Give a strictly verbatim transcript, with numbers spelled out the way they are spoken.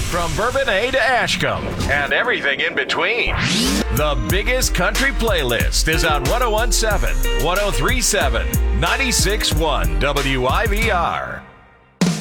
From Bourbonnais to Ashcombe and everything in between. The biggest country playlist is on one oh one point seven, one oh three point seven, ninety-six point one W I V R.